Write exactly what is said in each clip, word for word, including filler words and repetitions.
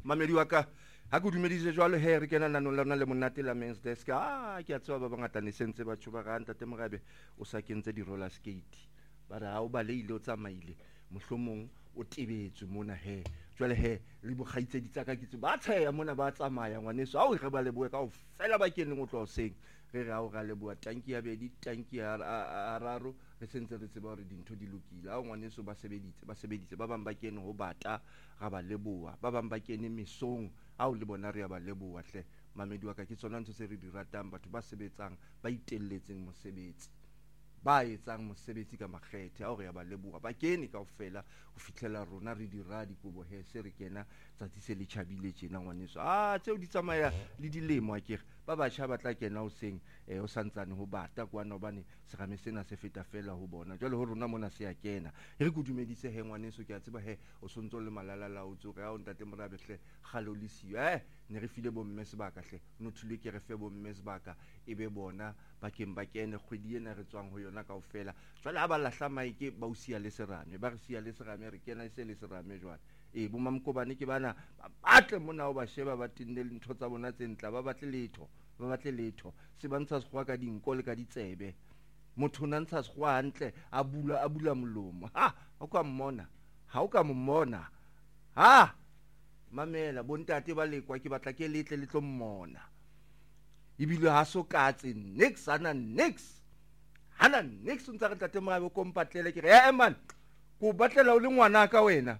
mamedi wa ka ha go dumedise jwale he re kena nanong lona le monate la men's desk ah ke a tswa ba bangata ne sentse ba tshuba ga ntate morabe o sa kentse di roller skate ba ra o ba leile o tsamaile mohlomong o tebetswe mona he jwale he le boghaitse di tsaka kitse ba tsaya mona ba tsamaya ngwaneso a o re ba leboe ka o fela ba keneng o tlo seng re ra o ga leboa tanki ya bedi tanki ya raro re sentse re tseba hore dintho di lokile a ngwaneso ba sebeditse ba sebeditse ba bang ba kene ho bata ga ba leboa ba bang ba kene mesong a o le bona re ya ba leboa hle mamedi wa ka ke tsona ntse se re di ratang batho ba sebetsang ba itelletseng mosebetsi ba etsang mosebetsi ka makgethe a o re ya ba leboa ba kene kaofela ho fitlela rona re di ra dikobo he se re kena tsatsi se le tjhabile tjena ngwaneso ah tseo di tsamaya le dilemo a kere ba batjha ba tla kena o seng eh o santsane ho bata kwana hobane serame sena se feta fela ho bona jwale ho rona mona se ya kena re go dumedise he ngwaneso ke a tseba he o sontso le malala la o tsoga ya o ntate morabe hle khalo le siyo eh ne re file bo mme sebaka hle no thule ke re fe bo mme sebaka ebe bona ba keng ba kene kgwedi ena re tswang ho yona kaofela jwale ha ba lahla maike ba o sia le serame ba re sia le serame re kena se le serame jwale e bo mamkobane ke bana ba batle mona o ba sheba ba tinne le ntho tsa bona tse ntla ba batle letho ba batle letho se bantsha se gwa ka dinko le ka ditsebe motho o ntsha se gwa hantle a bula a bula molomo ha o ka mmona ha o ka mmona ha mamela bontate ba lekwa ke batla ke letle le tlo mmona ibile ha so katse nix ana nix hana nix ntsa re tate morabe ko mpatlele ke re eh man ko batlela o le ngwana ka wena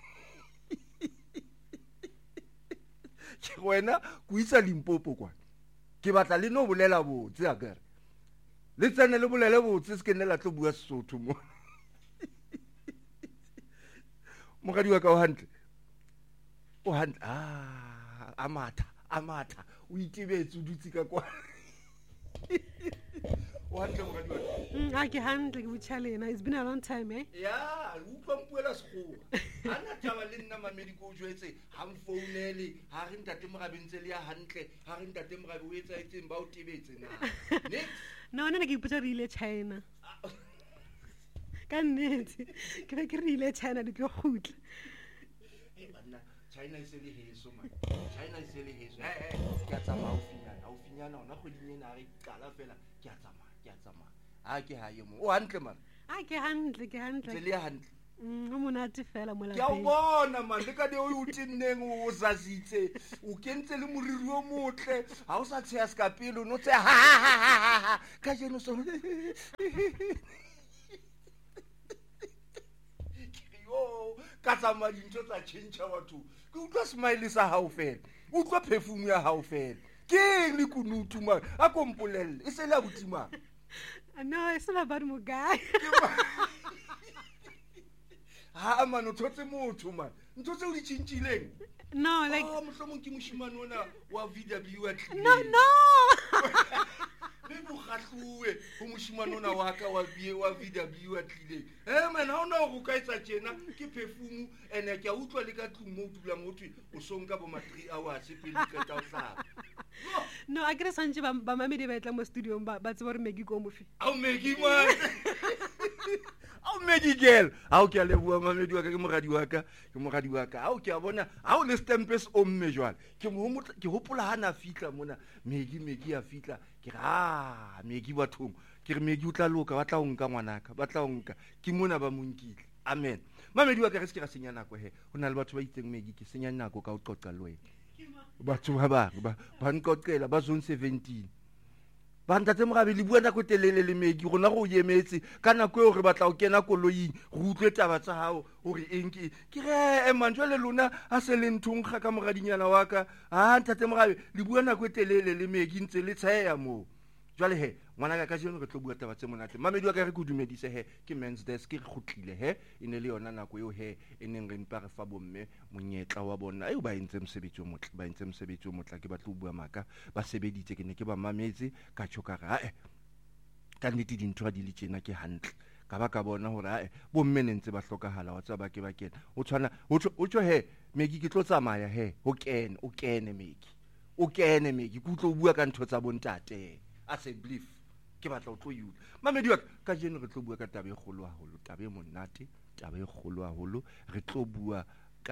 ke wena go isa Limpopo kwa ke batla le no bolela botse a kare le tsene le bolele botse se ke nne la tlo bua Sesotho mo mogadi wa ka o hantle o hantle ah amatha amatha o itebetse o dutse ka kwa o hantle mogadi wa mm a ke hantle ke butchalena it's been a long time eh ya u pampuela sekgowa ana taba le nna mamedi ko jwetse ha mfounele ha re ntate morabe ntse le ya hantle ha re ntate morabe o etsa etseng ba o tebetse na next no nna ke ipotsa re ile China ka nnete ke be ke re ile China di tlo khutla e bana China is le heso man China is le heso eh eh ke a tsamaya o finyana o finyana ona kgodile na re qala fela ke a tsamaya ke a tsamaya ha ke ha ye mo o hantle man a ke hantle ke hantle tse le ya hantle mm o monate fela mola ke a bona man le ka de o utinneng o zazitse o kentse le moriri o motle ha o sa tsheya ska pele no tse ha ka jeno so yo ka tsama dintho tsa change batho ke utlwa smile sa hao fela utlwa perfume ya hao fela ke le kunutu ma a kompolelle e se la butima no it's not about mugai ha mano thotse motho man ntho tse o di tshintshileng no like oh mohlomong ke moshimane ona wa V W at no no le bo gahlue ho moshimane ona wa ka wa B wa V W at tlile eh man ha ona go ka etsa tjena ke perfume ene ke a utlwa le ka tlung mo dula motho o sonka bo ma three hours pele ka tsa o hlaba no a kre santse ba ba mamedi ba etla mo studio ba ba tsebore Maggie go mofi au Maggie man au Maggie girl au ke a leboa mamedi wa ka ke moradi wa ka ke moradi wa ka au ke a bona au le stempes o mme jwale ke mo ke hopola hana fitla mona Maggie Maggie a fitla ke ra Maggie bathong ke re Maggie o tla loka ba tla o nka ngwanaka ba tla o nka ke mona ba monkile amen mamedi wa ka re se ke ra senya nako he hona le batho ba itseng Maggie ke senya nako ka o qoqa le wena batho ba ba ba nkoqela ba zone seventeen ba ntate morabe le bua nako telele le Maggie rona go yemetse ka nako e re batla o kena koloing go utlwe taba tsa hao hore enke ke re e manjwa le lona a se le nthungga ka moradinyana wa ka ha ntate morabe le bua nako telele le Maggie ntse le tsaya mo jwale he ngwana ka ka jeno re tlo bua taba tse monate mamedi wa ka re go dumedise he ke men's desk ke gotlile he ene le yona nako eo he eneng re mpa re fa bomme monyetla wa bona e ba entse mosebetsi o motle ba entse mosebetsi o motle ke batla o bua maka ba sebeditse ke ne ke ba mametse ka tshoka ra e ka nnete dintho di le tjena ke hantle ka ba ka bona hore e bomme ne ntse ba hlokahala wa tsa ba ke ba kena o tshwana o tsho he Maggie ke tlo tsamaya he o kene o kene Maggie o kene Maggie ku tlo bua ka ntho tsa bontate a se belief ke batla o tlo yula mamedi wa ka jeno re tlo bua ka tabe e kgolo haholo tabe e monate tabe e kgolo haholo re tlo bua ka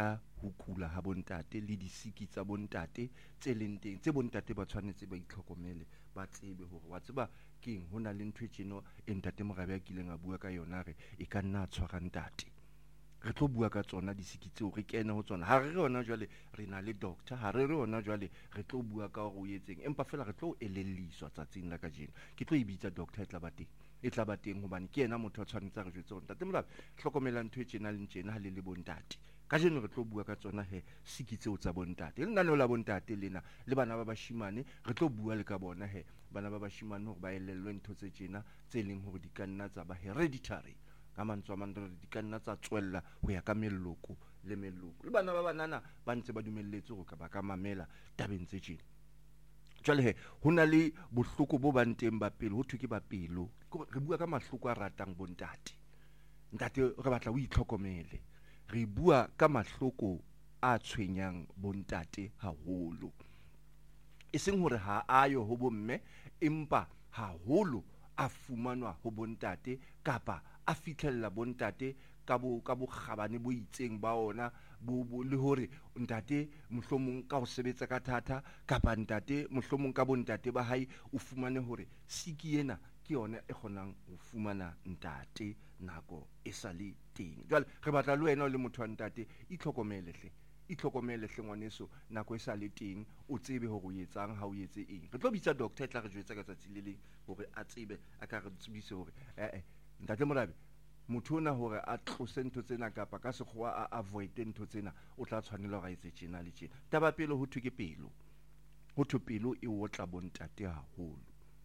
ho kula ha bontate le disiki tsa bontate tse leng teng tse bontate ba tshwanetse ba itlhokomele ba tsebe hore wa tseba keng hona le ntho e tjeno e ntate Morabe a kileng a bua ka yona re e ka nna tshwara ntate re tlo bua ka tsona disiki tseo re kena ho tsona ha re re ona jwale re na le doctor ha re re ona jwale re tlo bua ka hore o etseng empa fela re tlo elelliswa tsatsing la kajeno ke tlo e bitsa doctor e tla ba teng e tla ba teng hobane ke yena motho a tshwanetse a re jwetse hore ntate Morabe hlokomela ntho e tjena le tjena ha le le bontate kajeno re tlo bua ka tsona he siki tseo tsa bontate le nna la bontate lena le bana ba bashimane re tlo bua le ka bona he bana ba bashimane hore ba elellwe ntho tse tjena tse leng hore di ka nna tsa ba hereditary ka mantswe a mang di ka nna tsa tswella ho ya ka melloko le melloko le bana ba banana ba ntse ba dumelletse hore ka ba ka mamela tabeng tse tjena jwale he ho na le bohloko bo bang teng ba pelo ho thwe ke ba pelo re bua ka mahloko a ratang bontate ntate re batla o itlhokomele re bua ka mahloko a tshwenyang bontate haholo e seng hore ha ayo ho bomme empa haholo a fumanwa ho bontate kapa a fitlhella bontate ka bo ka bokgabane bo itseng ba ona bo, bo le hore ntate mohlomong ka ho sebetsa ka thata kapa ntate mohlomong ka bontate ba hae o fumane hore siki ena ke yona e kgonang ho fumana ntate nako e sa le teng jwale re batla le wena o le motho wa ntate itlhokomele hle itlhokomele hle ngwaneso nako e sa le teng o tsebe hore o etsang ha o etse eng re tlo bitsa doctor e tla re jwetsa ka tsatsi le leng hore a tsebe a ka re tsebise hore eh eh ntate Morabe motho ona hore a tlose ntho tsena kapa ka sekgowa a avoid ntho tsena o tla tshwanela hore a etse tjena le tjena taba pele ho thwe ke pelo ho thwe pelo e otla bontate haholo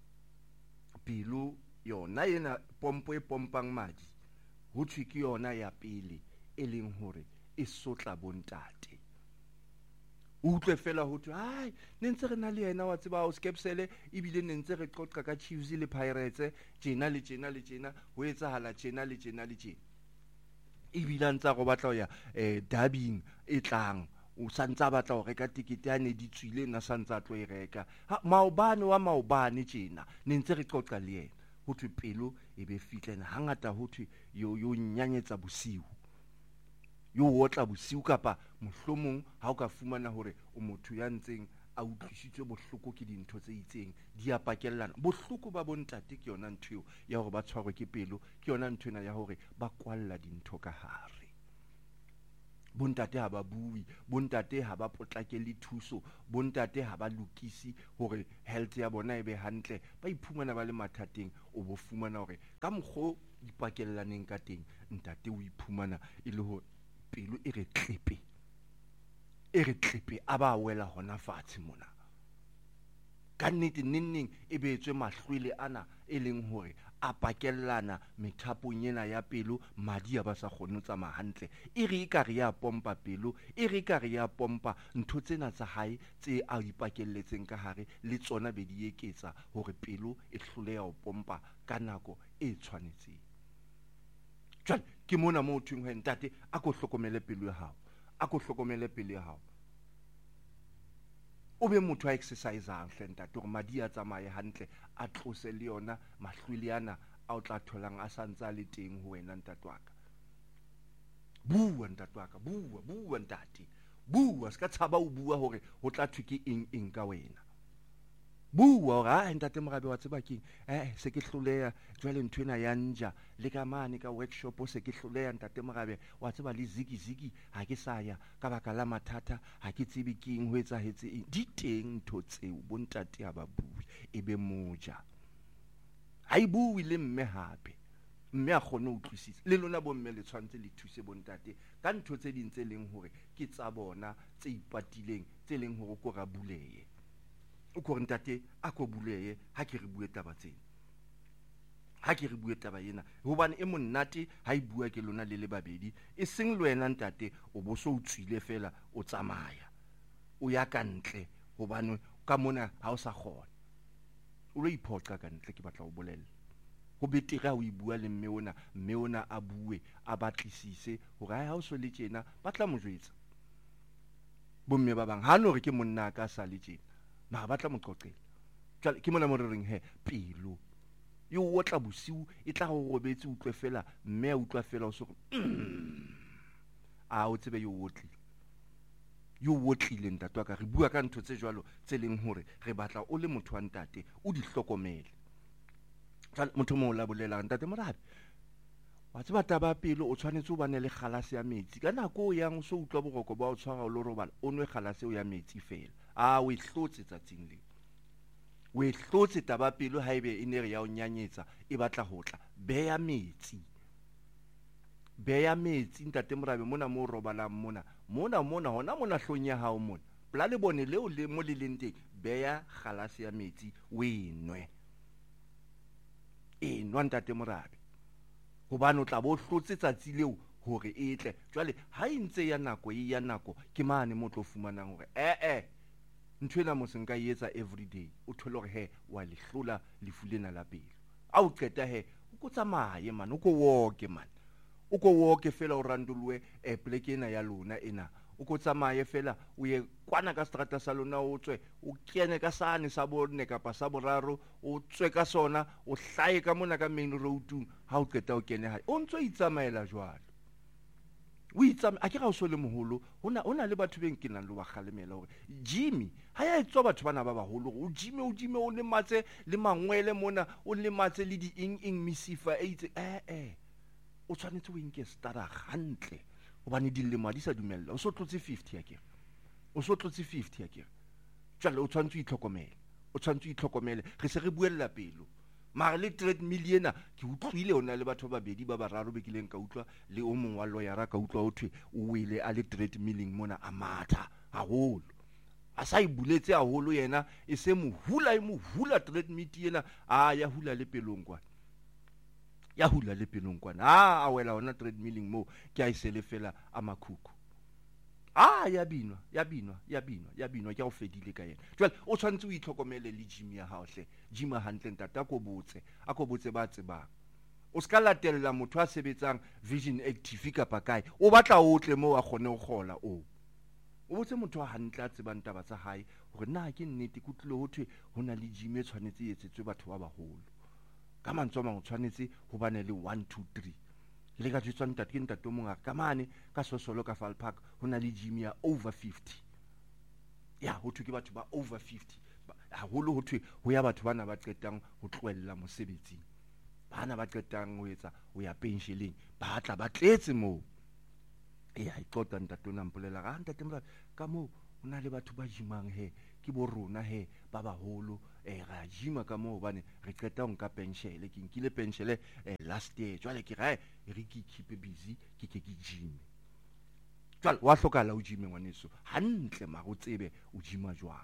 pelo yona ena pompo e pompang madi ho thwe ke yona ya pele e leng hore e sotla bontate o utlwe fela ho thwe hai ne ntse re na le yena wa tseba o skepsele ebile ne ntse re qoqa ka Chiefs le Pirates tjena le tjena le tjena ho etsahala tjena le tjena le tjena ebile ntse go batla ho ya eh Durbin e tlang o santsa batla ho reka tikete ya ne di tswile na santsa tlo e reka ha maobane wa maobane tjena ne ntse re qoqa le yena ho thwe pelo e be fitlena hangata ho thwe yo yo nyanyetsa bosiu yo otla bosiu kapa mohlomong ha o ka fumana hore o motho ya ntseng a utlwisitswe bohloko ke dintho tse itseng di a pakellana bohloko ba bontate ke yona ntho ya hore ba tshwarwe ke pelo ke yona ntho ena ya hore ba kwalla dintho ka hare bontate ha ba bui bontate ha ba potlakele thuso bontate ha ba lokisi hore health ya bona e be hantle ba iphumana ba le mathateng o bo fumana hore ka mokgo dipakellaneng ka teng ntate o iphumana e le ho pelo e re tlepe e re tlepe a ba wela hona fatshe mona ka nnete nenneng e betswe mahlwele ana e leng hore a pakellana methapong ena ya pelo madi a ba sa kgone ho tsamaya hantle e re ekare ya pompa pelo e re ekare ya pompa ntho tsena tsa hae tse a ipakelletseng ka hare le tsona be di eketsa hore pelo e hloleha ho pompa ka nako e tshwanetseng jwale ke mona mo thweng ho ntate a ko hlokomele pelo ya hao a ko hlokomele pelo ya hao o be motho a exerciseang hle ntate hore madi a tsamaye hantle a tlose le yona mahlwele ana a o tla tholang a santse a le teng ho wena ntate wa ka bua ntate wa ka bua bua ntate bua ska tshaba o bua hore ho tla thwe ke eng eng ka wena bua hore ha ntate Morabe wa tseba keng eh se ke hloleha jwale ntho ena ya nja le ka mane ka workshop o se ke hloleha ntate Morabe wa tseba le ziki ziki ha ke sa ya ka baka la mathata ha ke tsebe keng ho etsahetse eng di teng ntho tseo bontate ha ba bue e be moja ha i bue le mme hape mme a kgone ho utlwisisa le lona bo mme le tshwantse le thuse bontate ka ntho tse ding tse leng hore ke tsa bona tse ipatileng tse leng hore ko ra buleye o ko ntate a ko buleye ha ke re bue taba tsena ha ke re bue taba ena hobane e monnate ha i bua ke lona le le babedi e seng le wena ntate o bo so utswile fela o tsamaya o ya ka ntle hobane ka mona ha o sa kgona o lo iphoqa ka ntle ke batla o bolelle ho betere ha o i bua le mme ona mme ona a bue a batlisise hore ha o so le tjena ba tla mo jwetsa bomme ba bang ha no re ke monna ka sa le tjena ma ba tla mo qoqela jwale ke mona mo re reng he pelo yo otla bosiu e tla go robetse utlwe fela mme a utlwa fela o so a o tsebe yo otlile yo wotlile ntate wa ka re bua ka ntho tse jwalo tse leng hore re batla o le motho wa ntate o di hlokomele. Jwale motho mo la bolela ntate Morabe wa tseba taba pele o tshwanetse o bane le kgalase ya metsi ka nako o yang o so utlwa boroko ba o tshwara o lo robala o nwe kgalase o ya metsi fela a o ihlotse tsatsing le o ihlotse taba pele haebe e ne re ya o nyanyetsa e batla hotla beya metsi beya metsi ntate Morabe mona mo robalang mona mona mona hona mona hlong ya hao mona pla le bone leo le mo le leng teng beya kgalase ya metsi o enwe e nwa ntate Morabe hobane o tla bo hlotse tsatsi leo hore e tle jwale ha e ntse ya nako e ya nako ke mane mo tlo fumanang hore eh eh ntwena mo senka e etsa every day o thole hore he wa le hlola lefu lena la pelo a o qeta he o ko tsamaye man o ko woke man o ko woke fela o randulwe e pleke ena ya lona ena o ko tsamaye fela o ye kwana ka strata sa lona o tswe o kene ka sane sa bone kapa sa boraro o tswe ka sona o hlae ka mona ka main road ha o qeta o kene hae o ntso itsamaela jwalo o itsama a ke ga o so le moholo hona hona le batho beng ke nang le wa kgalemela hore Jimmy ha ya etswa batho bana ba baholo o Jimmy o Jimmy o le matse le mangwele mona o le matse le di ing ing misifa e itse eh eh o tshwanetse o inke stara hantle hobane dilema di sa dumella o so tlotse fifty ya kere o so tlotse fifty ya kere jwale o tshwanetse o itlhokomele o tshwanetse o itlhokomele re se re buella pelo mara le treadmill ena ke utlwile ona le batho ba babedi ba bararo be kileng ka utlwa le o mong wa lawyer ka utlwa o thwe o wele a le treadmilling mona a matha haholo a sa ibuletse haholo yena e se mo hula e mo hula treadmill ena a ya hula le pelong kwa ya hula le pelong kwana a a wela ona treadmilling mo ke a isele fela a makhuku ah ya binwa ya binwa ya binwa ya binwa ke a o fedile ka yena jwale o tshwantse o itlhokomele le gym ya hao hle gym hantle ntata ko botse a ko botse ba tsebang o ska latella motho a sebetsang Vision Active kapa kae o batla o tle mo a khone o khola o o botse motho a hantle a tsebang taba tsa hae hore na ke nnete kutlwe ho thwe hona le gym e tshwanetse e etsetswe batho ba baholo ka mantswe mang o tshwanetse ho bane le one two three le ka tswa ntate ke ntate mo ngaka ka mane ka sosolo ka Fall Park hona le gym ya over fifty ya ho thwe ke batho ba over fifty haholo ho thwe ho ya batho bana ba qetang ho tloella mosebetsing bana ba qetang ho etsa ho ya pensioneng ba tla ba tletse mo e ya iqota ntate ona mpolela ga ntate mra ka mo hona le batho ba gymang he ke bo rona he ba baholo eh ra gym ka mo bane re qeta ho nka pension ke nkile pension eh, last year jwale ke ra re ke keep busy ke ke ke gym jwale wa hlokala o gym ngwaneso hantle ma go tsebe o gyma jwang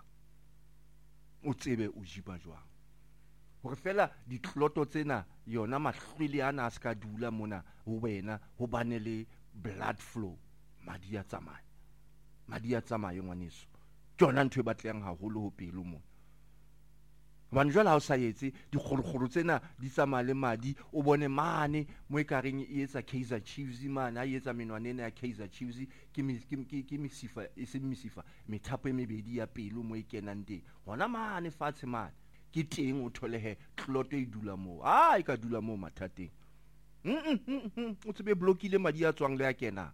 o tsebe o gyma jwang hore fela ditloto tsena yona mahlwele ana a ska dula mona ho wena ho bane le blood flow madi a tsamaya madi a tsamaya ngwaneso tsona ntwe batleng haholo ho pelo mo hobane jwale ha o sa etse dikgolokgolo tsena di tsamaya le madi o bone mane mo e kareng e etsa Kaizer Chiefs mane a etsa menwanene ya Kaizer Chiefs ke ke ke misifa e se misifa methapo e mebedi ya pelo mo e kenang teng hona mane fatshe mane ke teng o tholehe tloto e dula mo a e ka dula mo mathateng mm o tsebe blockile madi a tswang le a kena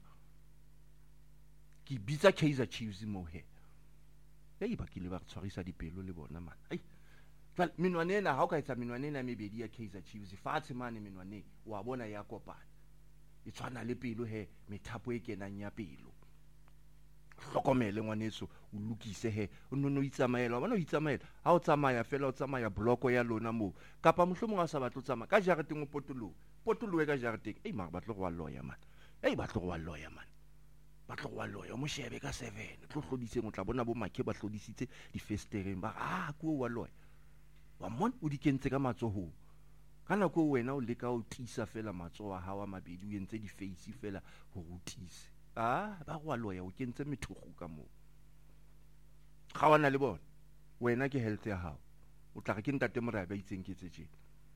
ke bitsa Kaizer Chiefs mo he ei ba kile ba tshwarisa dipelo le bona man ai jwale menwanena ha o ka etsa menwanena mebedi ya Kaizer Chiefs fatshe mane menwane wa bona ya kopana e tshwana le pelo he methapo e kenang ya pelo hlokomele ngwaneso o lokise he o nno no itsamaela bona o itsamaela ha o tsamaya fela o tsamaya bloko ya lona mo kapa mohlomong a sa batlo tsamaya ka jareteng o potolo potolo ka jareteng ei ma batlo go wa lawyer man ei batlo go wa lawyer man batlo go wa lawyer mo shebe ka seven tlo hlodiseng o tla bona bo makhe ba hlodisitse di festereng ba ah ko wa lawyer wa mon o di kentse ka matsoho kana ko wena o leka o tisa fela matsoho ha wa mabedi o entse di face fela ho rutise ah ba go wa lawyer o kentse methogo ka mo ga wana le bona wena ke health ya hao o tla ga ke ntate Morabe ba itseng ke tsetse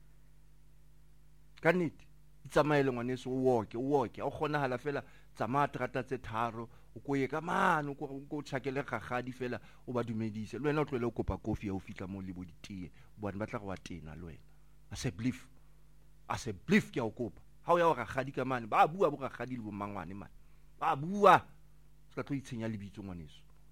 ka nnete itsamaele ngwaneso o woke o woke o gona hala fela tsamaya trata tse tharo o ko ye ka mano ko go tshakele gagadi fela o ba dumedise le wena o tlwele o kopa coffee ya o fitla mo le bo ditie bona ba tla go wa tena le wena a se belief a se belief ke a o kopa ha o ya o gagadi ka mane ba bua bo gagadi le bo mangwane man ba bua ska tlo itshenya le bitso ngwaneso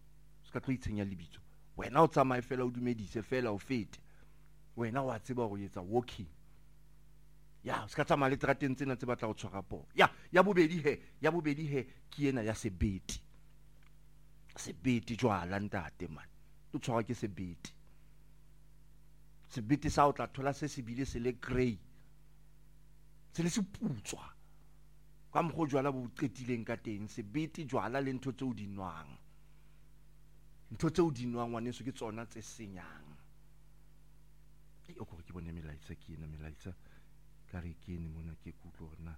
ska tlo itshenya lebitso wena o tsamaye fela o dumedise fela o fete wena wa tseba go etsa walking ya o ska tsamaya le trateng tsena tse batla go tshwara po ya ya bobedi he ya bobedi he ke ena ya sebeti sebeti jwala ntate man o tshwara ke sebeti sebeti sa o tla thola se se bile se le grey se le se putswa ka mgo jwala bo qetileng ka teng sebeti jwala le ntho tse o di nwang ntho tse o di nwang waneso ke tsona tse senyang e o go ke bone melaitsa ke ena melaitsa ka re ke ene mona ke kutlo rena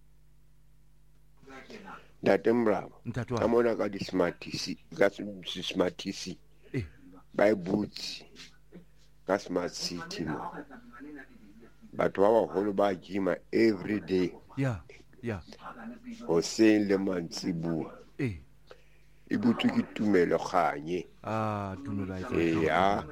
Ntate Mraba Ntatwa. ka mona ka di smart C ka s- smart C eh ba e butse ka smart city mo batho ba baholo ba gym every day ya ya hoseng le mantsibuwa eh e butswe ke Tumelo Kganye ah tumelo a e ya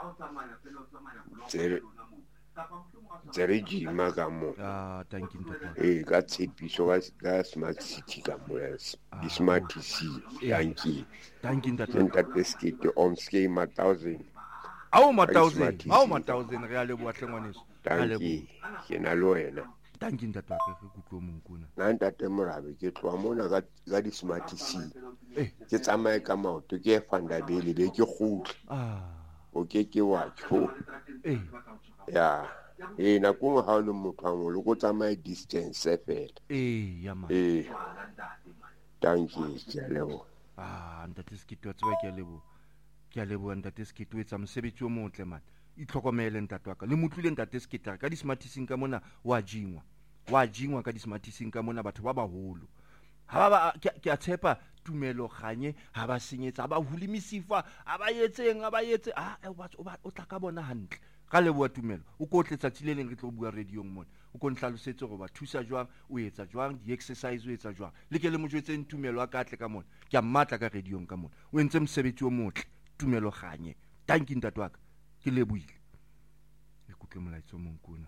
tsere tsere gym ka mo ah thank you Ntatwa. e ka tshepiso ka ka smart city ka mo yes di smart C yanki thank you Ntatwa. ntate skete on scheme one thousand Ao ma Ka thousand di-smart ao C. ma thousand re a leboa tlengwaneso re a tanki leboa ke na le wena thank you Ntatwa ke re kutlo monkuna na ntate Morabe ke tloa mona ka ka di smart C eh ke tsamaye ka maoto ke fanda bele be ke gutla ah o ke ke wa tsho eh ya e na kung ha le motho a mo go tsamaye distance fela eh ya ma e tanki ke a leboha ah ntate skito tswa ke a leboa ke a leboa ntate skito etsa mosebetsi o motle man itlhokomele ntatwa ka le motlile ntate skita ka di smartising ka mona wa jingwa wa jingwa ka di smartising ka mona batho ba baholo ha ba ke ke a tshepa Tumelo Kganye ha ba senyetsa ha ba hulimisifa ha ba yetseng ha ba yetse ah o ba o tla ka bona hantle ka leboa Tumelo o ko tletsa tsileleng re tlo bua radiong mona o ko ntlhalosetse go ba thusa jwang o etsa jwang di exercise o etsa jwang le ke le mo jwetseng Tumelo a ka tle ka mona ke a mmatla ka radiong ka mona o entse mosebetsi o motle Tumelo Kganye thank you ntatwa ka ke leboile e kutle molaitso monkuna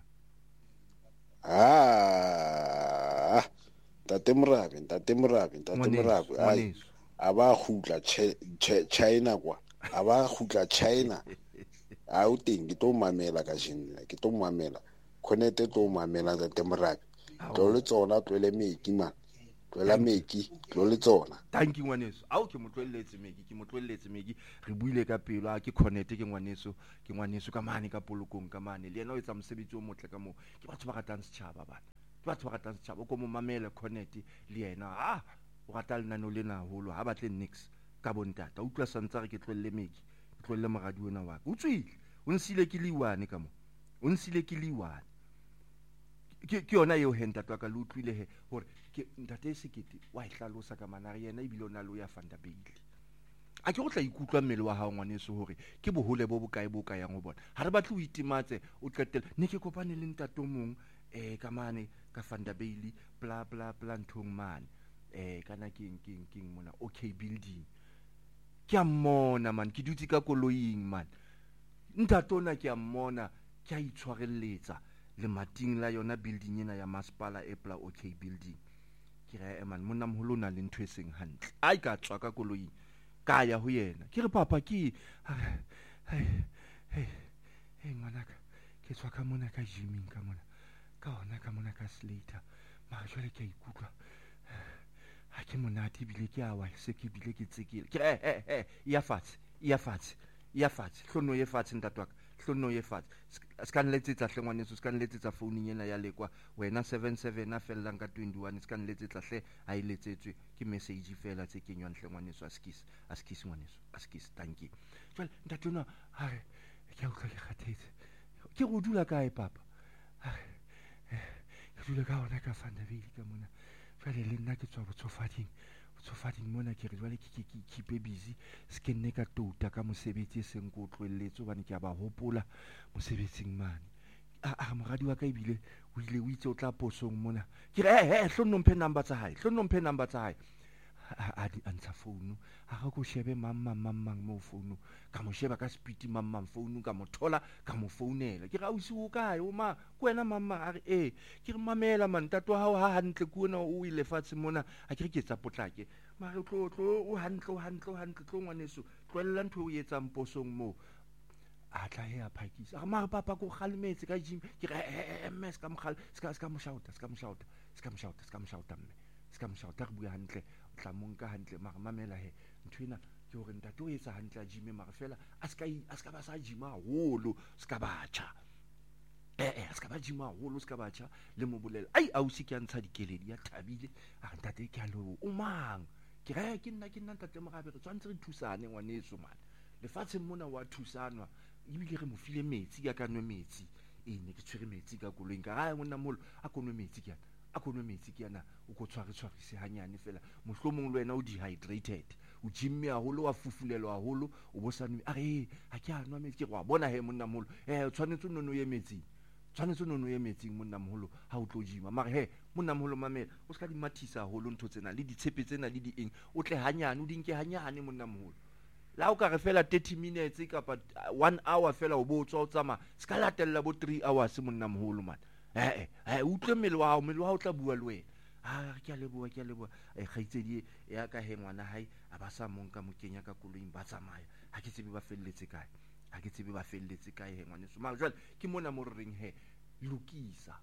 ah Ntate Morabe Ntate Morabe Ntate Ngwaneso, Morabe ai ngwaneso. a ba khutla China kwa a ba khutla China a o teng ke tlo mamela ka jinna ke tlo mamela connect tlo mamela Ntate Morabe tlo le tsona tlo le meki man tlo la meki tlo le tsona thank you ngwaneso a o ke motlwelletse meki ke motlwelletse meki re buile ka pelo a ke connect ke ngwaneso ke ngwaneso ka mane ka polokong ka mane le yena o etsa mosebetsi o motle ka mo ke batho ba ratang setšhaba bana ke batho ba ratang setšhaba o ko mo mamele connect le yena ah o rata lenaneo lena haholo ha batle nix ka bontata utlwa santsa re ke tlwelle meki ke tlwelle moradi ona wa ka o tswile o nsile ke le one ka mo o nsile ke le one ke ke yona eo he ntatwa ka le utlwile he hore ke ntate Sekete wa e hlalosa ka mana re yena e bile ona le o ya fanda beile a ke go tla ikutlwa mmele wa hao ngwaneso hore ke bohole bo bokae bo ka yang ho bona ha re batle o itimatse o qetele ne ke kopane le ntato mong eh ka mane ka fanda beile bla bla bla nthong mane eh kana keng keng keng mona okay building ke a mmona man ke dutse ka koloing man ntatona ke a mmona ke a itshwarelletsa le mating la yona building ena ya masepala e pla okay building ke re man monna moholo na le ntho e seng hantle ai ka tswa ka koloing ka ya ho yena ke re papa ke hey hey hey manaka ke tswa ka mona ka gymming ka mona ka ona ka mona ka Slater ma jwale ke ikutlwa ha ke monate bile ke a wa se ke bile ke tsekile ke eh eh eh ya fatshe ya fatshe ya fatshe hlono ye fatshe ntatwa hlono ye fatshe scan letsetsa hlengwaneso scan letsetsa phone ena ya lekwa wena seven seven a fellang ka twenty-one scan letsetsa hle a iletsetswe ke message fela tse kenywang hlengwaneso askis askis ngwaneso askis thank you jwale ntatona ha ke a utlwa ke kgathetse ke go dula kae papa ke dula ka ona ka fanda beile ka mona jwale le nna ke tswa botsofading botsofading mona ke re jwale ke ke ke keep busy se nne ka touta ka mosebetsi e seng ko tloelletse hobane ke a ba hopola mosebetsing mane a a moradi wa ka ebile o ile o itse o tla posong mona ke re eh eh hlono mphe number tsa hae hlono mphe number tsa hae a di answer phone a ga go shebe mamma mamma mo phone ka mo sheba ka speed mamma phone ka mo thola ka mo founela ke ra o se o kae o ma ko wena mamma a re eh ke re mamela man tato ha ha hantle ko ona o ile fatse mona a ke re ke tsa potlake mare tlo tlo o hantle o hantle o hantle tlo ngwaneso tloella ntho o etsang posong mo a tla he a phakisa mare papa go khalimetse ka gym ke re mme ska mkhal ska ska mshauta ska mshauta ska mshauta ska mshauta mme ska mshauta re bua hantle o tla monka hantle mare mamela he nthwena ke hore ntate o etsa hantle a gym mare fela a ska a ska ba sa gym haholo ska batjha eh eh ska ba gym haholo ska batjha le mo bolela ai ausi ke a ntsha dikeledi ya thabile a ntate ke a lo o mang ke re ke nna ke nna ntate mogabe re tswantse re thusane ngwaneso man lefatsheng mona wa thusanwa ibile re mo file metsi ka kanwe metsi e ne ke tshwere metsi ka koloing ka ga ngwana molo a konwe metsi ke yana a konwe metsi ke yana o go tshware tshwarise hanyane fela mohlomong le wena o dehydrated o jimme haholo wa fufulelwa haholo o bosanwe a re ha ke anwa metsi ke go bona he monna molo eh tshwanetse nono ye metsi tshwanetse nono ye metsing monna moholo ha o tlo jima mare he monna moholo mamela o ska di mathisa haholo ntho tsena le ditshepe tsena le di eng o tle hanyane o dinke hanyane monna moholo la o ka re fela thirty minutes kapa one hour fela o bo tswa o tsama ska latella bo three hours monna moholo man eh eh o tle mmele wa hao mmele wa hao tla bua le wena ah ke a leboa ke a leboa e khaitsedi ya ka he ngwana hae a ba sa monka mokenya ka koloing ba tsamaya ha ke tsebe ba felletse kae ha ke tsebe ba felletse kae he ngwaneso mara jwale ke mona mo reng he lokisa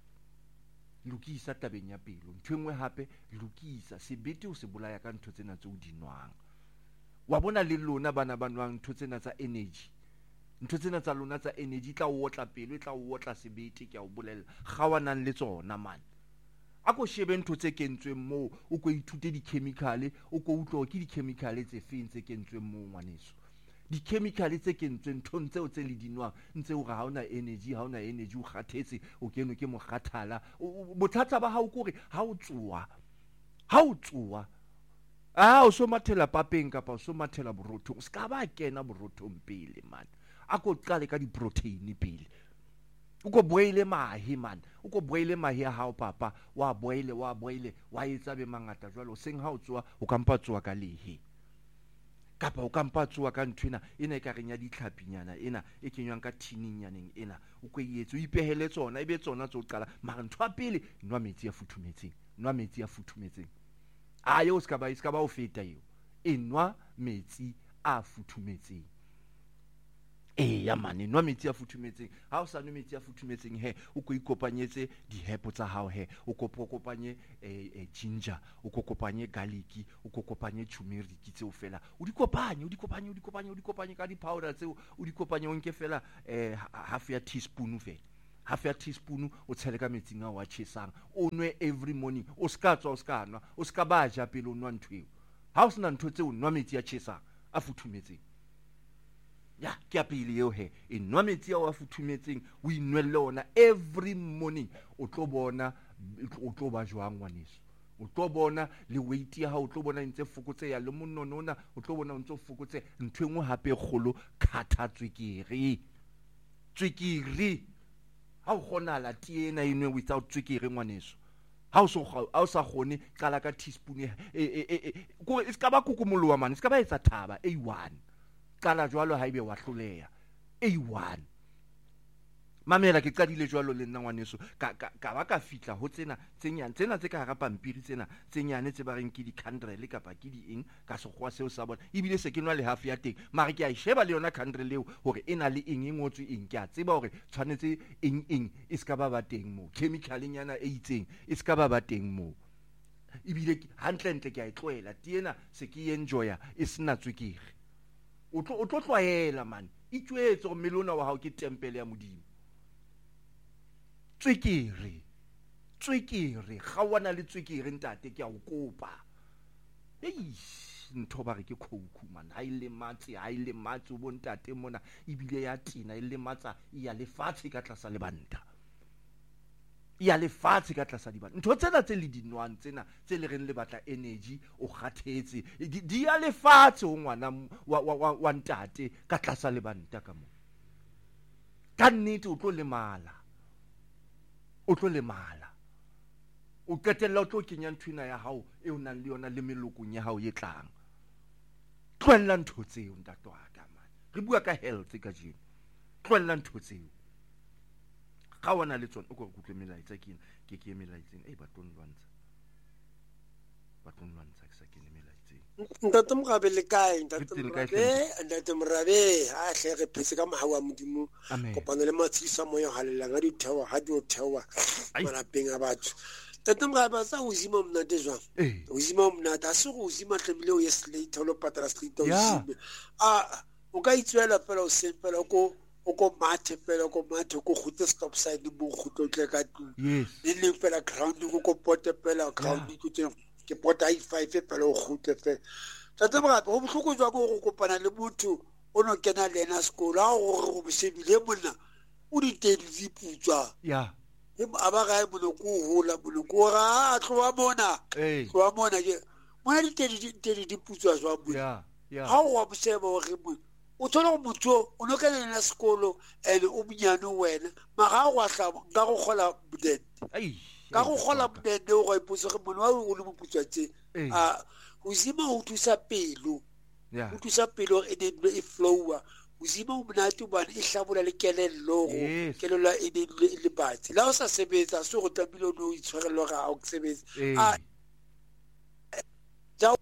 lokisa tabeng ya pelo nthwengwe hape lokisa sebete o se bolaya ka ntho tsena tse o dinwang wa bona le lona bana ba nwang ntho tsena tsa energy ntho tsena tsa lona tsa energy tla o otla pelo tla o otla sebete ke a o bolella gawanang le tsona man a ko shebe ntho tse kentsweng mo o ko ithute di chemical o ko utlo ke di chemical tse feng tse kentsweng mo ngwaneso di chemical tse kentsweng ntho tseo tse le dinwang ntse o ga haona energy ha ona energy o kgathetse o keno ke mogathala bothata ba hao kore ha o tsoa ha o tsoa ah o so mathela papeng kapa o so mathela borothong ska ba kena borothong pele man a ko qale ka di protein pele o ko boile mahi man o ko boile mahi a hao papa wa boile wa boile wa etsa be mangata jwalo o seng ha o tsoa o kampa tsoa ka lehe kapa o kampa tsoa ka nthwena ena e ka reng ya ditlhapinyana ena e kenywang ka thining yaneng ena o ko ietse o ipehele tsona ebe tsona tso qala mara ntho a pele nwa metsi a futhumetseng nwa metsi a futhumetseng a yo ska ba iska ba o feta yo enwa metsi a futhumetseng eh ya mane nwa metsi a futhumetseng ha o sa nwe metsi a futhumetseng he o ko ikopanyetse di hepo tsa hao he o kopo kopanye eh, eh ginger o ko kopanye garlic o ko kopanye turmeric tseo fela o di kopanye o di kopanye o di kopanye o di kopanye ka di powder tseo o di kopanye o nke fela eh half ya teaspoon fela half ya teaspoon o tshele ka metsing a wa chesang o nwe every morning o ska tswa o ska nwa o ska ba ja pele o nwa nthweo ha o sena ntho tseo nwa metsi a chesang a futhumetseng ya ke apile yo he e nwa metsi a wa futhumetseng o inwelle ona every morning o tlo bona o tlo ba jwang ngwaneso o tlo bona le weight ya ha o tlo bona ntse fokotse ya le mononona o tlo bona o ntse fokotse nthwengwe hape golo khathatswe kere tswekere ha o gonala tiena inwe without tswekere ngwaneso ha o so ha o sa gone qala ka teaspoon e e go e ska ba kukumolowa man e ska ba etsa thaba a one qala jwalo ha ibe wa hloleha a one mamela ke qadile jwalo le nna ngwaneso ka ka ba ka fitla ho tsena tsenyane tsena tse ka hara pampiri tsena tsenyane tse ba reng ke di candle kapa ke di eng ka sekgwa seo sa bona ibile se ke nwa le half ya teng mara ke a sheba le yona candle leo hore ena le eng e ngotswe eng ke a tseba hore tshwanetse eng eng e ska ba ba teng mo chemical nyana e itseng e ska ba ba teng mo ibile hantle ntle ke a itloela tiena se ke enjoya e sena tswekere o tlo o tlo tlwaela man itjwetse go melona wa hao ke tempele ya modimo tswekere tswekere ga wana le tswekere ntate ke a o kopa ei ntho ba re ke khouku man ha ile matsi ha ile matsi o bontate mona ibile ya tina ile matsa ya lefatshe ka tlasa lebanta ya lefatshe ka tlasa dibana ntho tsena tse le dinwang tsena tse le reng le batla energy o kgathetse di ya lefatshe o ngwana wa wa wa ntate ka tlasa lebanta ka mo ka nnete o tlo le mala o tlo le mala o qetella o tlo kenya nthwena ya hao e o nang le yona le melokong ya hao e tlang tlwella ntho tseo ntate wa ka man re bua ka health ka jeno tlwella ntho tseo ga wana le tsona o go kutlwe melaetsa ke ke ke melaetseng e ba tlong lwantsha ba tlong lwantsha ke sa ke ne melaetseng ntate Morabe le kae ntate Re teng kae, Morabe ntate Morabe ha hle re phetse ka mahawa modimo Amen. kopana le matsisa moya halelang a di thewa ha di o thewa Ai. malapeng a batho ntate Morabe sa o zima mnate jwang Eh. o zima mnate a se go zima tlebile o ye slate lo patala slate o Yeah. zime a o ka itswela pela o se pela ko o ko mathe pela ko mathe ko khutse stop sign mo khutlo tle ka tu Yes. le le pela ground ko ko pote pela ground ko tse ke pota i five pela o khutle fe tata Morabe go bohloko jwa go go kopana le motho o no kena le ena sekolo a go go bosebile monna o di tedi di putswa Yeah. e a ba ga mo go hola mo go ga a tloa mona Eh. tloa mona ke mona di tedi di tedi di putswa jwa mo Yeah. Yeah. ha o wa boseba o re mo o thola go motho o no kena le ena sekolo ene o bunyane wena maga go ahla ka go gola budete Ai. ka go gola budete o go ipotsa ge mona o le moputswatse Eh. a go zima o thusa pelo Yeah. o thusa pelo e ne e flowa o zima o monate o bana e hlabola le kelello go Yes. kelello e ne le batsi la o sa sebetsa se go tamile o no itshwarelwa ga o sebetsa Eh. a ja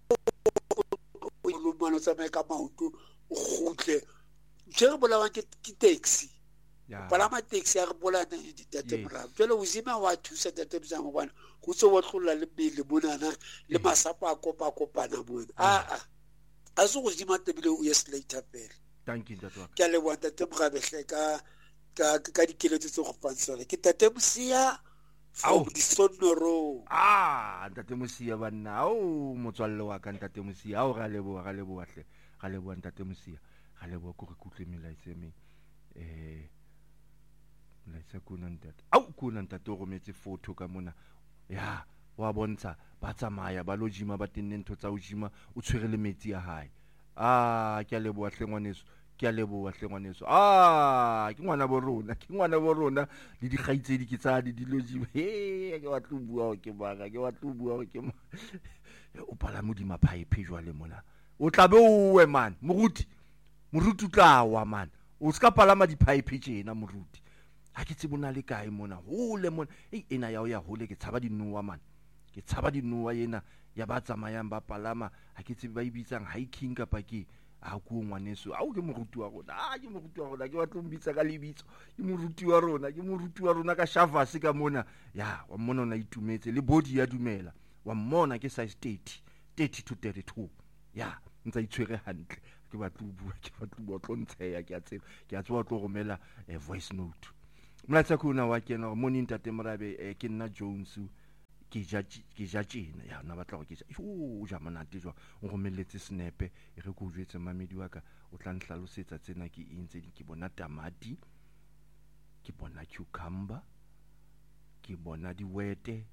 o lo mano tsa me ka maoto o khutle tshwere bolawang ke ke taxi Yeah. palama taxi ya re bolana tate Yes. Morabe jalo o zima wa thusa tate Mzango bana go tse wa tlolla le pele monana le masapo a kopa kopana mona a a a se go zima tebile o yes later pele Thank you Ntate wa ka. ke a leboha tate Morabe hle ka ka ka dikeletso tse go fansela ke tate Mosia Au. from Disonoro Ah, Ntate Mosia banna. Au, motswalle wa ka Ntate Mosia. Au ga leboa, ga leboa hle. Ga leboa Ntate Mosia. Ga leboa ko re kutle melaitse me. Eh melaitse ko nna ntate. Au, ko nna ntate o rometse photo ka mona. Ya, wa bontsha ba tsamaya ba lo jima ba tenne ntho tsa o jima o tshwere le metsi a hae. Ah, ke a leboa hle ngwaneso. Ke a leboa hle ngwaneso. Ah, ke ngwana bo rona, ke ngwana bo rona le dikgaitsedi ke tsa di dilo jima. He, ke wa tlubua ke baka, ke wa tlubua ke ma. O pala modima pipe jwa le mona. O tlabe o we man, moruti. Moruti o tla wa man. O ska palama di pipe tjena moruti. Ha ke tsebona le kae mona. Hole mona. Ei ena ya o ya hole ke tshaba dinuwa man. Ke tshaba dinuwa yena ya ba tsamayang ba palama. Ha ke tsebe ba ibitsang hiking kapa ke a go ngwaneso a o ke moruti wa rona a ke moruti wa rona ke wa tlombitsa ka lebitso ke moruti wa rona ke moruti wa rona ka shavase ka mona ya wa mmona ona itumetse le body ya dumela wa mmona ke size thirty thirty to thirty-two ya ntsa itshwere hantle ke ba tlubu ke ba tlubu tlo ntsheya ke a tseba ke a tswa tlo romela a voice note mlatsa kuna wa kena morning Ntate Morabe eh, ke nna Jones ke ja ke ja tjena ya na batla go ke ja o ja manate jwa o romelletse snepe e re go jwetse mamedi wa ka o tla nhlalosetsa tsena ke intse di ke bona tamati ke bona cucumber ke bona diwete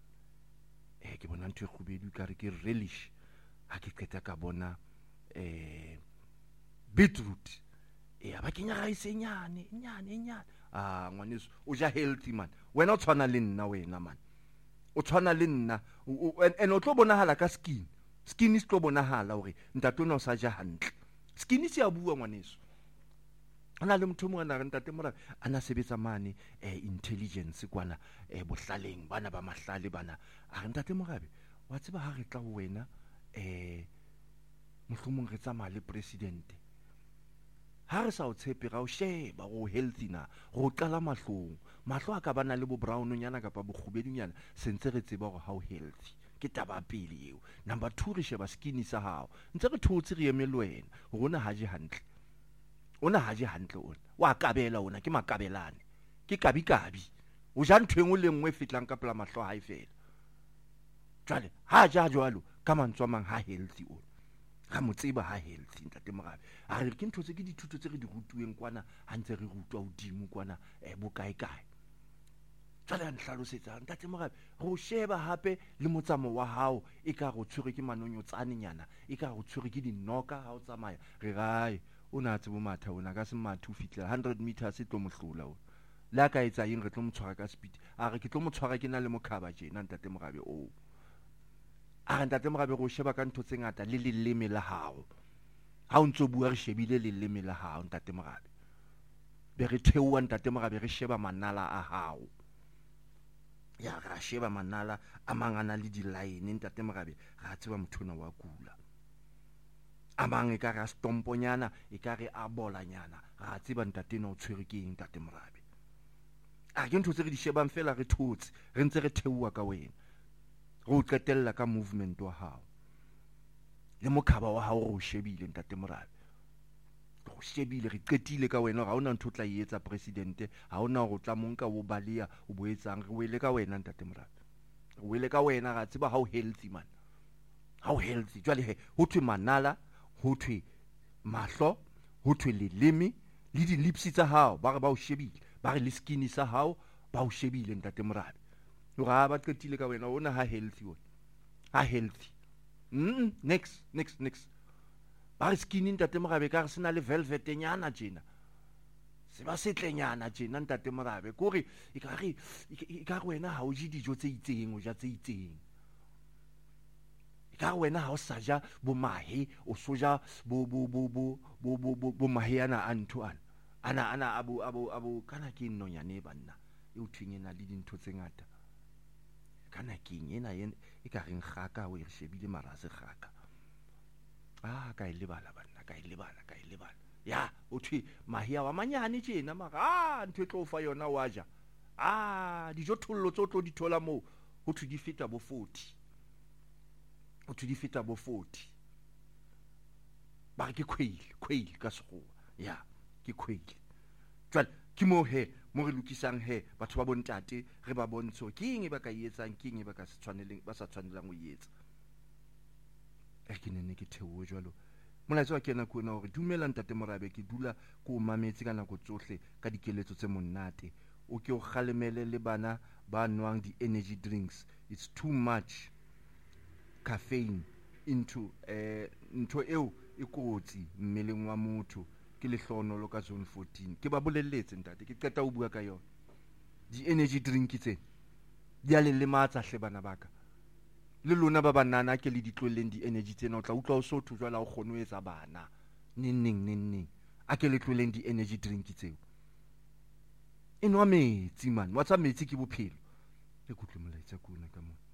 eh ke bona ntwe khubedu ka re ke relish ha ke qeta ka bona eh beetroot e ba kenya ga isenyane nyane nyane ah ngwaneso o ja healthy man wena o tshwana le nna wena man o tshwana le nna ene o tlo bonahala ka skin skin is tlo bonahala hore ntate ona o sa ja hantle skin se a bua ngwaneso ana le motho mongwe a re Ntate Morabe ana sebetsa mane eh, intelligence kwana eh, bohlaleng bana ba mahlale bana a re Ntate Morabe wa tseba ha re tla ho wena eh mohlomong re tsamaya le president ha re sa o tshepe ga o sheba go healthy na go qala mahlong mahlo a ka bana le bo brown nyana kapa bo khubedunyana sentse re tseba go how healthy ke taba pele eo number two re sheba skin sa hao ntse re thotse re eme le wena rona ha je hantle ona ha je hantle ona wa kabela ona ke makabelane ke kabi kabi o ja ntweng o le nngwe fitlang ka pela mahlo ha e fela jwale ha ja jwalo ka mantswa mang ha healthy ona ga motseba ha healthy Ntate Morabe a re ke ntho tse ke dithuto tse re di rutuweng kwana ha ntse re rutwa hodimo kwana e bo kae kae tsala a nhlalosetsa Ntate Morabe go sheba hape le motsamo wa hao e ka go tshwere ke manonyo tsane nyana e ka go tshwere ke dinoka ha o tsamaya re gae o na tsebo matha ona ka se matha o fitla one hundred meters e tlo mohlola o la ka etsa eng re tlo motshwara ka speed a re ke tlo motshwara ke na le mokhaba tjena Ntate Morabe o a re Ntate Morabe go sheba ka ntho tse ngata le leleme la hao ha o ntso bua re shebile leleme la hao Ntate Morabe be re theoa Ntate Morabe re sheba manala a hao ya ra sheba manala a mangana le di line Ntate Morabe ga tseba mothona wa kula a mang e ka re a stomponyana e ka re a bolanyana ga tseba ntate no o tshwere ke eng ntate Morabe a ke ntho tse re di shebang fela re thotse re ntse re theua ka wena re o qetella ka movement wa hao le mokhaba wa hao re o shebile ntate Morabe go shebile re qetile ka wena ga ona ntho tla e etsa presidente ga ona go tla monka o balea o boetsang re wele ka wena ntate Morabe re wele ka wena ga tseba how healthy man how healthy jwale he ho thwe manala ho thwe mahlo ho thwe leleme le di lips tsa hao ba re ba o shebile ba re le skin sa hao ba o shebile ntate Morabe o ga ba qetile ka wena ona ha healthy wona ha healthy mm next next next ba re skin ntate Morabe ka re sena le velvet nyana tjena se ba setlenyana tjena ntate Morabe kore e ka re e ka wena ha o je dijo tse itseng o ja tse itseng e ka wena ha o sa ja bo mahe o soja bo bo bo bo bo bo bo bo mahe ana antu ana ana ana abu abu abu kana ke nonyane banna e o thwengena le dintho tse ngata kana ke ena e ka reng gaka o e shebile marase gaka ah ka ile bala banna ka ile bala ka ile bala ya o thwe mahia wa manyane tjena mara ah ntwe tlo fa yona wa ja ah dijo thollo tso tlo di thola mo ho thwe di feta bo forty ho thwe di feta bo forty ba ke khwele khwele ka sekgowa ya ke khwele jwale ke mo he mo re lokisang he batho ba bontate re ba bontsho ke eng e ba ka etsang ke eng e ba ka se tshwaneleng ba sa tshwanelang go etsa e ke nne ke theowe jwalo molaetsa wa kena ko na hore dumela ntate Morabe ke dula ko mametse ka nako tsohle ka dikeletso tse monate o ke o kgalemele le bana ba nwang di energy drinks it's too much caffeine into eh ntho eo e kotsi mmeleng wa motho ke le hlonolo ka zone fourteen ke ba bolelletse ntate ke qeta o bua ka yona di energy drink tse di a le lematsa hle bana baka le lona ba banana ke le ditloleng di energy tsena o tla utlwa o so thu jwala o kgone ho etsa bana neng neng neng a ke le tloleng di energy drink tseo enwa metsi man wa tsa metsi ke bophelo e kutlwe molaetsa kuna ka mo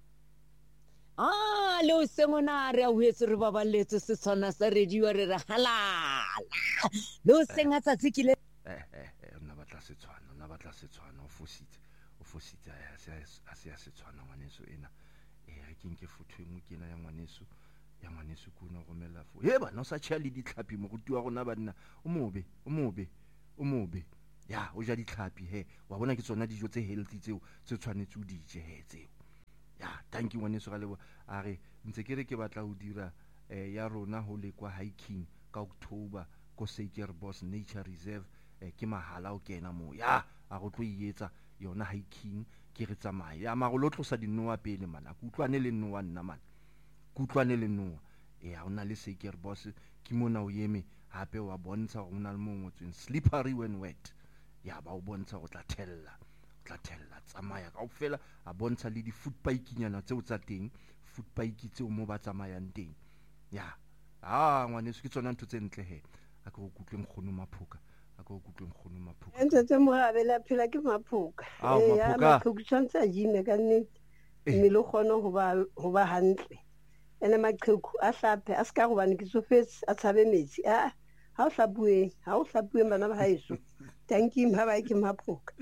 ah le o sengona re a huetse re baballetse se tshwana sa radio re re halala le o senga tsatsi ke le eh eh ona batla se tshwana ona batla se tshwana o fositse o fositse a se a se a se tshwana ngwaneso ena e re ke futhweng ke na ya ngwaneso ya ngwaneso kuna romela fo he bana o sa tshia le ditlhapi mo ruti wa rona banna o mobe o mobe o mobe ya o ja ditlhapi he wa bona ke tsona dijo tse healthy tseo tse tshwanetse o di je he tseo ya thank you ngwaneso ga lebo a re ntse ke re ke batla ho dira eh, ya rona ho le kwa hiking ka October ko Suikerbos Nature Reserve eh, ke mahala o kena mo ya a go tlo ietsa yona hiking ke re tsamaye ya magolo tlosa dinoa pele mana ku utlwane le noa nna mana ku utlwane le noa e ha ona le Suikerbos ke mona o yeme hape wa bontsha go nna le mongwe tsweng slippery when wet ya ba o bontsha go tla thella tla thella tsamaya kaofela a bontsha le di foot bike nyana tseo tsa teng foot bike tseo mo ba tsamayang teng ya ah ngwaneso ke tsona ntho tse ntle he a go kutlwe nkgono maphuka a go kutlwe nkgono maphuka ntse tse Morabe la phela ke maphuka e ya maphuka tshwantse a jime ka nnete mme le kgone ho ba ho ba hantle ene maqheku a hlaphe a ska go bana ke tsofetse a tshabe metsi a ha o hlapueng ha o hlapueng bana ba haeso thank you ha ba ke maphuka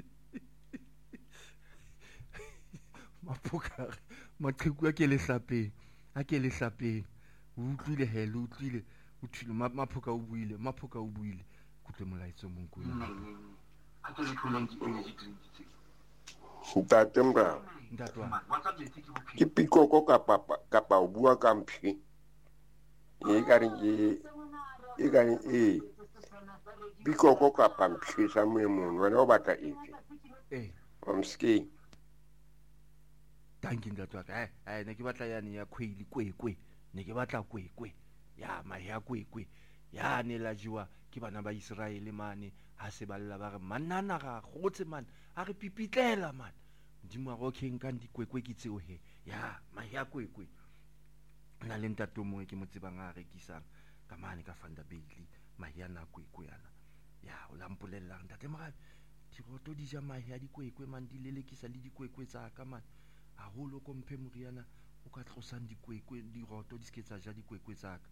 maphuka maqheku a ke le hlapeng a ke le hlapeng o utlwile he le utlwile o thile maphuka o buile maphuka o buile kutle molaetso mong kuna a ke le tlholang di energy drink tse ntate Morabe ntatwa ke pikoko kapa kapa o bua ka mphi e ka re ke e ka re e pikoko kapa mphi sa moemong wena o batla efe eh omski tanki ntatwa ka eh eh ne ke batla yani ya khweli kwekwe ne ke batla kwekwe ya ma ya kwekwe ya ne la jiwa ke bana ba Israel mane ha se balla ba re manana ga gotse man a re pipitlela man ndimo go khenka dikwekwe ke tseo he ya ma ya kwekwe na le ntato mo ke mo tsebang a rekisang ka mane ka Vanderbilt ma ya na kwekwe yana ya o lampolella ntate Morabe di roto di ja ma ya dikwekwe man di lelekisa le dikwekwe tsa ka man a holo komphe moriana o ka tlosang dikwekwe di roto di sketsa ja dikwekwe tsa ka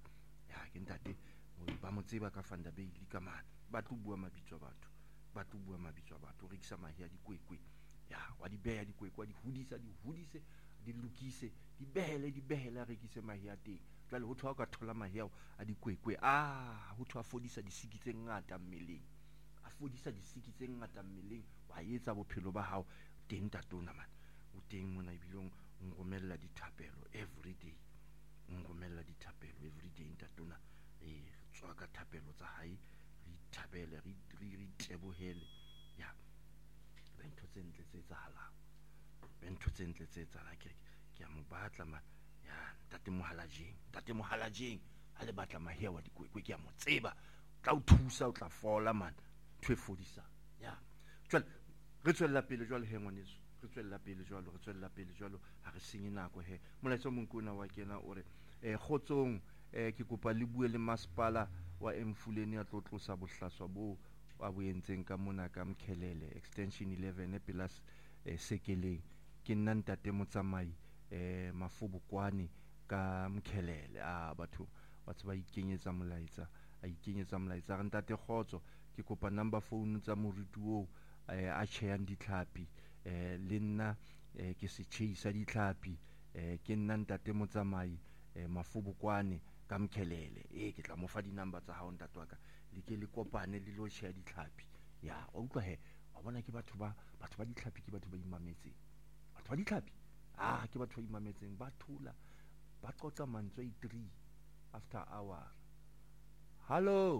ya ke ntate ba mo tseba ka Van der Bijl ka mane ba tlo bua mabitso a batho ba tlo bua mabitso a batho o rekisa mahe a dikwekwe ya wa di beha dikwekwe wa di hudisa di hudise di lokise di behele di behele a rekise mahe a teng jwale ho thwa ka thola mahe ao a dikwekwe ah ho thwa fodisa disiki tse ngata mmeleng a fodisa disiki tse ngata mmeleng wa etsa bophelo ba hao teng tatona man o teng mona ibilong ngomella dithapelo every day ngomella dithapelo every day tatona eh tswa ka thapelo tsa hae re ithabele re re tebohele ya bentho tse ntle tse tsahalang bentho tse ntle tse tsahalang ke ke a mo batla man ya tate Mohalajeng tate Mohalajeng a le batla mahe wa dikwekwe ke a mo tseba tla o thusa o tla fola man thwe fodisa ya tswela re tswella pele jwale he ngwaneso re tswella pele jwalo re tswella pele jwalo ha re senye nako he molaetsa monkona wa kena o re eh khotsong eh ke kopa le bue le masepala wa Emfuleni a tlotlosa bohlaswa bo wa boentseng ka mona ka Mkhelele extension eleven e plus eh, sekeleng ke nna ntate motsamai eh Mafobokwane ka Mkhelele a batho batho ba ikenyetsa molaetsa a ikenyetsa molaetsa re ntate Khotso ke kopa number phone tsa moruti o eh, a tsheyang ditlhapi eh le nna eh, ke se tshisa ditlhapi eh ke nna ntate motsamai eh, Mafobokwane ka Mkhelele eh ke tla mo fa di number tsa hao ntate wa ka le ke le kopane le lo tshea ditlhapi ya o utlwa he wa bona ke batho ba batho ba ditlhapi ke batho ba imametseng batho ba ditlhapi ah ke batho ba imametseng ba thula ba qotsa mantswe i three after hour hello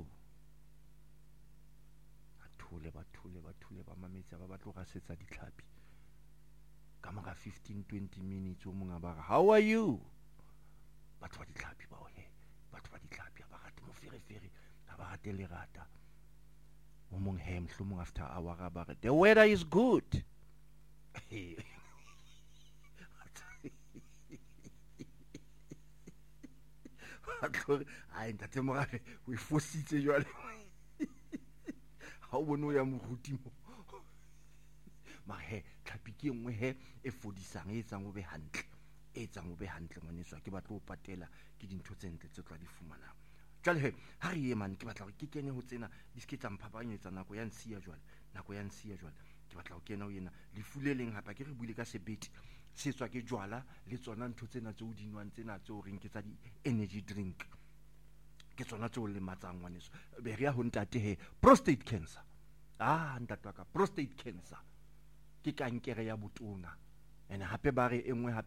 bathule bathule bathule ba mametsa ba batlo ga setsa ditlhapi ka mora fifteen twenty minutes o monga ba how are you batho ba ditlhapi ba o he batho ba ditlhapi ba rate mo fere fere ba rate le rata o mong he mhlomong after hour ga ba re the weather is good ai ntate morabe o e fositse jwale ha o bone o ya moruti mo ma he tlhapi ke nngwe he e fodisang e etsang o be hantle e etsang o be hantle ngwaneso ke batlo o patela ke dintho tse ntle tse tla di fumana jwale he ha re ye man ke batla ke kene ho tsena di ske tsa mphapanyetsa nako ya nsia jwale nako ya nsia jwale ke batla ho kena ho yena le fuleleng hapa ke re buile ka sebeti se tswa ke jwala le tsona ntho tsena tse o dinwang tsena tse o reng ke tsa di energy drink ke tsona tse o le matsang ngwaneso be re ya ho ntate he prostate cancer ah ntate wa ka prostate cancer ke kankere ya botona ene hape ba re engwe